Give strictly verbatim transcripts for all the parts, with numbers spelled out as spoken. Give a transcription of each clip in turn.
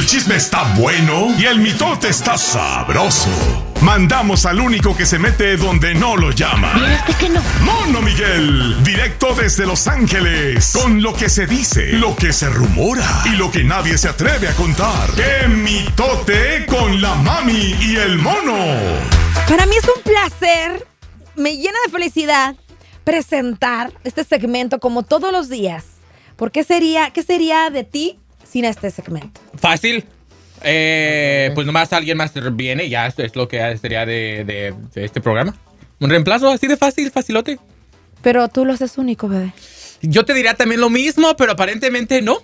chisme está bueno y el mitote está sabroso. Mandamos al único que se mete donde no lo llaman. ¿Y este que no? Mono Miguel, directo desde Los Ángeles, con lo que se dice, lo que se rumora y lo que nadie se atreve a contar. ¡Qué mitote con la mami y el mono! Para mí es un placer, me llena de felicidad presentar este segmento como todos los días. ¿Por qué sería, qué sería de ti sin este segmento? Fácil. Eh, pues nomás alguien más viene y ya esto es lo que sería de, de, de este programa. Un reemplazo así de fácil, facilote. Pero tú lo haces único, bebé. Yo te diría también lo mismo, pero aparentemente no.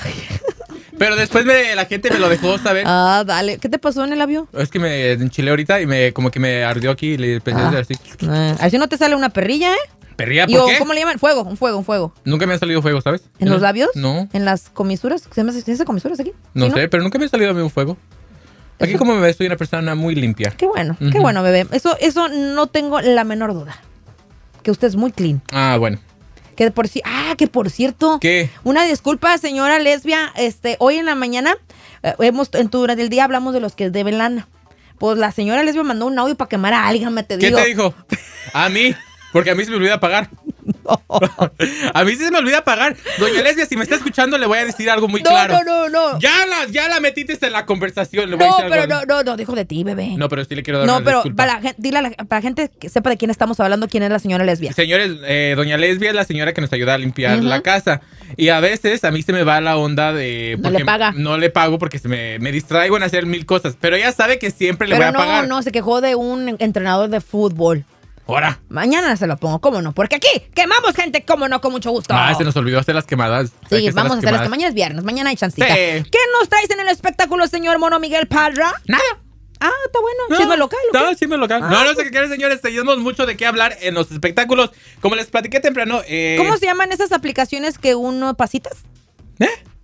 Pero después me, la gente me lo dejó saber. Ah, dale. ¿Qué te pasó en el avión? Es que me enchilé ahorita y me como que me ardió aquí y le pensé Ah. así. Eh, así no te sale una perrilla, ¿eh? ¿Perría Y por o, qué? ¿Cómo le llaman? Fuego, un fuego, un fuego. Nunca me ha salido fuego, ¿sabes? ¿En ¿No? los labios? No. ¿En las comisuras? ¿Se llama ¿se dice comisuras aquí? No ¿Sí, sé, pero nunca me ha salido a mí un fuego. Aquí como me ves, soy una persona muy limpia. Qué bueno, Ujú. qué bueno, bebé. Eso, eso no tengo la menor duda. Que usted es muy clean. Ah, bueno. Que por si, ah, que por cierto. ¿Qué? Una disculpa, señora lesbia. Este, hoy en la mañana, eh, hemos, en, durante el día hablamos de los que deben lana. Pues la señora lesbia mandó un audio para quemar a alguien, me te ¿Qué digo. te dijo? A mí. Porque a mí se me olvida pagar. No. A mí sí se me olvida pagar. Doña Lesbia, si me está escuchando, le voy a decir algo muy No, claro. no, no, no. Ya la, ya la metiste en la conversación. Le voy a No, decir pero algo. no, no, no, dijo de ti, bebé. No, pero sí le quiero dar No, una pero disculpa. para la, gente, dile a la, para la gente que sepa de quién estamos hablando, quién es la señora lesbia. Señores, eh, Doña Lesbia es la señora que nos ayuda a limpiar Ujú. la casa. Y a veces a mí se me va la onda de... No porque le paga. No le pago porque se me, me distraigo en hacer mil cosas. Pero ella sabe que siempre le Pero voy a no, pagar. no, se quejó de un entrenador de fútbol. Ahora. Mañana se lo pongo, ¿cómo no? Porque aquí quemamos gente, ¿cómo no? Con mucho gusto. Ah, se nos olvidó hacer las quemadas. Hay Sí, que vamos a hacer las quemadas. que mañana es viernes, mañana hay chancita. Sí. ¿Qué nos traes en el espectáculo, señor Mono Miguel Parra? Nada. Ah, está bueno. No, Chisme local. ¿o qué? No, chisme local. Ah, no, no sé qué quieren, señores. Tenemos mucho de qué hablar en los espectáculos. Como les platiqué temprano. Eh, ¿Cómo se llaman esas aplicaciones que uno pasitas? ¿Eh?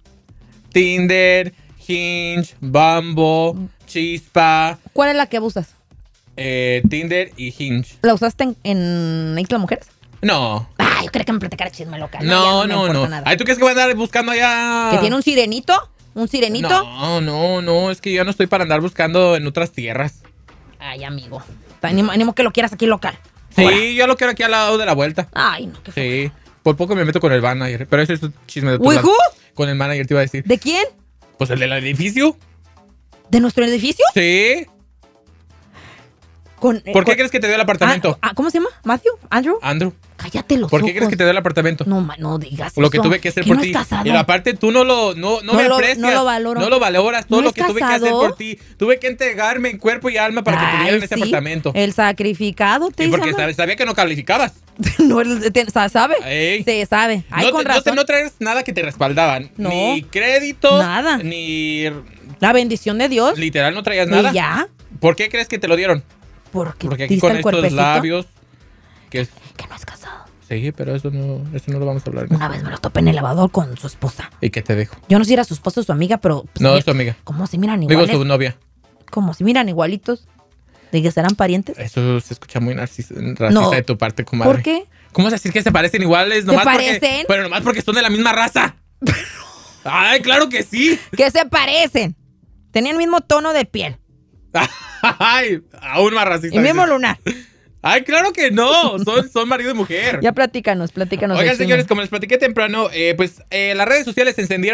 Tinder, Hinge, Bumble, Chispa, ¿Cuál es la que usas? eh, Tinder y Hinge. ¿La usaste en, en Isla Mujeres? No. Ah, yo creía que me platicara chisme local. No, ya no, me no. importa nada. Ay, ¿tú crees que voy a andar buscando allá? ¿Que tiene un sirenito? ¿Un sirenito? No, no, no. Es que yo no estoy para andar buscando en otras tierras. Ay, amigo. Animo, animo que lo quieras aquí local. Sí, Ahora. yo lo quiero aquí al lado de la vuelta. Ay, no, qué feo. Sí. Por poco me meto con el manager. Pero ese es un chisme de otro ¿Uy, lado. who? Con el manager te iba a decir. ¿De quién? Pues el del edificio. ¿De nuestro edificio? Sí. Con, eh, ¿Por qué con- crees que te dio el apartamento? Ah, ah, ¿cómo se llama? ¿Matthew? ¿Andrew? Andrew. Cállate los ¿Por qué ojos. crees que te dio el apartamento? No, ma, no digas Lo que eso. tuve que hacer ¿Que por no ti. es casado? Y aparte tú no lo no, no, No me lo- aprecias. no lo valoro. No lo valoras. Todo ¿No lo es que tuve que hacer casado? por ti. Tuve que entregarme en cuerpo y alma para que te Ay, dieran ese sí, apartamento. El sacrificado te Sí, porque dice. sabía, sabía que no calificabas. No, él te- ¿sabe? Ey. Sí, sabe. Ay, no, con te- no, te- razón. no traes nada que te respaldaban. No. Ni crédito. Nada. Ni La bendición de Dios. literal no traías nada. Y ya. ¿Por qué crees que te lo dieron? Porque, Porque aquí diste con el estos cuerpecito. labios. Que es, Que no es casado. sí, pero eso no, eso no lo vamos a hablar. Una vez me lo topé en el lavador con su esposa. ¿Y qué te dejo? Yo no sé si era su esposa o su amiga, pero... pues, No, mira- es tu amiga. ¿Cómo se miran Digo, iguales? su novia. Como si miran igualitos. ¿De que serán parientes? Eso se escucha muy narcis- racista No. de tu parte, comadre. ¿Por qué? ¿Cómo vas a decir que se parecen iguales? Nomás parecen? Porque, pero nomás porque son de la misma raza. Ay, claro que sí. Que se parecen. Tenían el mismo tono de piel. Ay, aún más racista. Y mismo dices. lunar. Ay, claro que no. Son, son marido y mujer. Ya platícanos, platícanos. Oigan, del chisme. señores, como les platiqué temprano, eh, pues eh, las redes sociales se encendieron